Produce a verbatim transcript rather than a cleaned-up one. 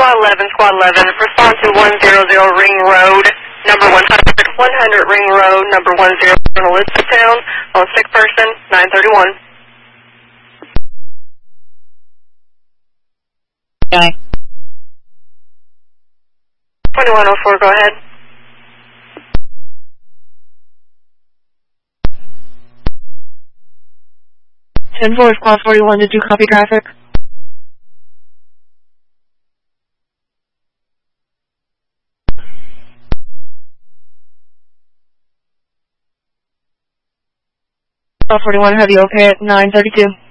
Squad eleven, Squad eleven, respond to one hundred Ring Road, number one hundred, one hundred Ring Road, number one hundred, in Elizabethtown, on sick person, nine thirty-one. Okay. twenty-one oh four, go ahead. ten four, Squad forty-one, did you copy traffic? Squad forty-one, have you okay at nine thirty-two?